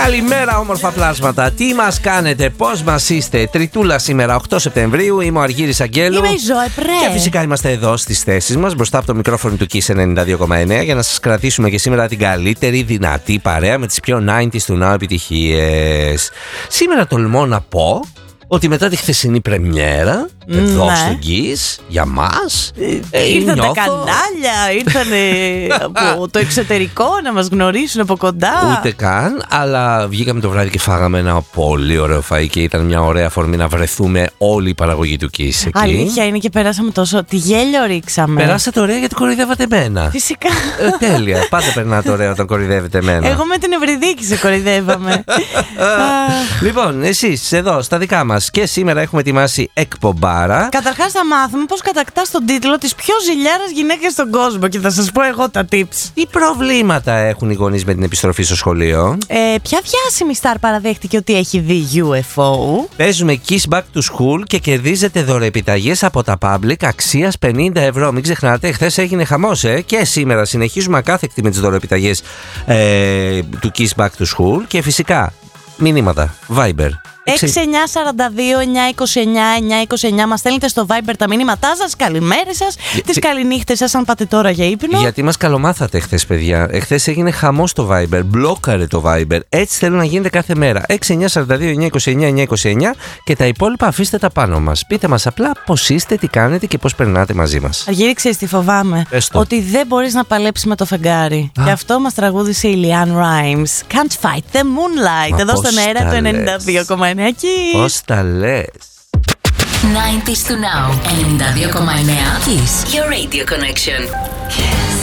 Καλημέρα, όμορφα πλάσματα. Τι μας κάνετε, πώς μας είστε? Τριτούλα σήμερα, 8 Σεπτεμβρίου. Είμαι ο Αργύρης Αγγέλου. Είμαι η Ζωέ Πρέ. Και φυσικά είμαστε εδώ στις θέσεις μας, μπροστά από το μικρόφωνο του Kiss 92,9, για να σας κρατήσουμε και σήμερα την καλύτερη δυνατή παρέα με τις πιο 90s του Now επιτυχίες. Σήμερα τολμώ να πω ότι μετά τη χθεσινή πρεμιέρα, εδώ στο Kiss, για μας, ήρθαν τα κανάλια, ήρθαν από το εξωτερικό να μας γνωρίσουν από κοντά. Ούτε καν, αλλά βγήκαμε το βράδυ και φάγαμε ένα πολύ ωραίο φαΐ και ήταν μια ωραία αφορμή να βρεθούμε όλη η παραγωγή του Kiss εκεί. Αλήθεια είναι, και περάσαμε τόσο, τι γέλιο ρίξαμε. Περάσατε ωραία γιατί κοροϊδεύατε εμένα. Φυσικά. Τέλεια, πάντα περνάτε ωραία όταν κοροϊδεύετε εμένα. Εγώ με την Ευρυδίκη σε κοροϊδεύαμε. Λοιπόν, εσείς εδώ στα δικά μας και σήμερα έχουμε ετοιμάσει εκπομπάρα. Καταρχάς θα μάθουμε πώς κατακτάς τον τίτλο της πιο ζηλιάρας γυναίκας στον κόσμο και θα σας πω εγώ τα tips. Τι προβλήματα έχουν οι γονείς με την επιστροφή στο σχολείο? Ποια διάσημη στάρ παραδέχτηκε ότι έχει δει UFO? Παίζουμε Kiss Back to School και κερδίζετε δωρεοεπιταγές από τα Public αξίας 50 ευρώ. Μην ξεχνάτε, χθες έγινε χαμός, και σήμερα συνεχίζουμε ακάθεκτη με τις δωρεοεπιταγές του Kiss Back to School. Και φυσικά μηνύματα Viber 6942-929-929. Μας στέλνετε στο Viber τα μηνύματά σας. Καλημέρες σας, τις καληνύχτες σας αν πάτε τώρα για ύπνο. Γιατί μας καλομάθατε χθες, παιδιά. Χθες έγινε χαμός το Viber. Μπλόκαρε το Viber. Έτσι θέλω να γίνεται κάθε μέρα. 6942-929-929 και τα υπόλοιπα αφήστε τα πάνω μας. Πείτε μας απλά πώς είστε, τι κάνετε και πώς περνάτε μαζί μας. Αργύρη, ξέρεις τι φοβάμαι? Ότι δεν μπορείς να παλέψεις με το φεγγάρι. Γι' αυτό μας τραγούδισε η Leanne Rimes. Can't fight the moonlight. Εδώ στον αέρα του 92,9. Πώς τα λες? 90s to now 92,9 Kiss, your radio connection.